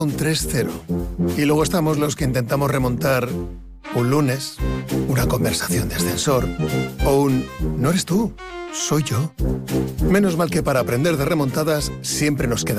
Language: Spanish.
un 3-0. Y luego estamos los que intentamos remontar un lunes, una conversación de ascensor o un «no eres tú, soy yo». Menos mal que para aprender de remontadas siempre nos queda